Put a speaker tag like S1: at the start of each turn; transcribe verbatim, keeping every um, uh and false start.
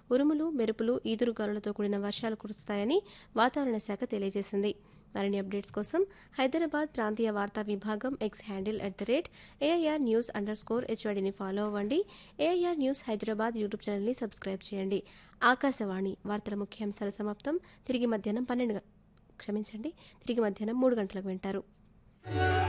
S1: ఉరుములు మెరుపులు ఈదురుగాలులతో కూడిన వర్షాలు కురుస్తాయని వాతావరణ శాఖ తెలియజేసింది. మరిన్ని అప్డేట్స్ కోసం హైదరాబాద్ ప్రాంతీయ వార్తా విభాగం X handle at the rate AIR news under score హెచ్వైడిని follow అవ్వండి. ఏఐఆర్ న్యూస్ హైదరాబాద్ యూట్యూబ్ ఛానల్ని సబ్స్క్రైబ్ చేయండి. ఆకాశవాణి వార్తల ముఖ్యాంశాల సమాప్తం. తిరిగి మధ్యాహ్నం పన్నెండు క్షమించండి తిరిగి మధ్యాహ్నం మూడు గంటలకు వింటారు.